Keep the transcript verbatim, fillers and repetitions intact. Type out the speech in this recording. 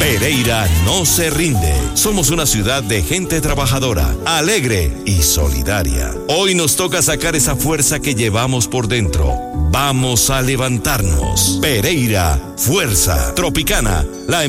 Pereira no se rinde. Somos una ciudad de gente trabajadora, alegre y solidaria. Hoy nos toca sacar esa fuerza que llevamos por dentro. Vamos a levantarnos. Pereira, fuerza. Tropicana, la